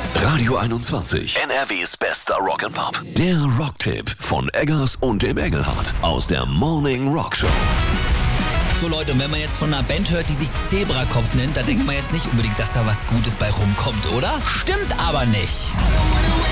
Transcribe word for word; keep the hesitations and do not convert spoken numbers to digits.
Radio einundzwanzig, N R Ws bester Rock'n'Pop. Der Rocktipp von Eggers und dem Engelhardt aus der Morning Rock Show. So Leute, und wenn man jetzt von einer Band hört, die sich Zebrakopf nennt, da denkt man jetzt nicht unbedingt, dass da was Gutes bei rumkommt, oder? Stimmt aber nicht.